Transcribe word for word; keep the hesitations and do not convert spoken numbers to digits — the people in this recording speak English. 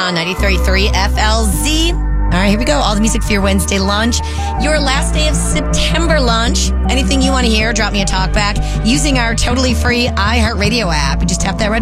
on ninety-three point three F L Z. All right, here we go. All the music for your Wednesday lunch. Your last day of September lunch. Anything you want to hear, drop me a talk back using our totally free iHeartRadio app. You just tap that red